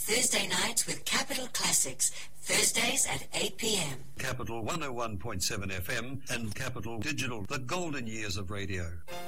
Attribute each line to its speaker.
Speaker 1: Thursday nights with Capital Classics, Thursdays at 8 p.m.
Speaker 2: Capital 101.7 FM and Capital Digital, the golden years of radio.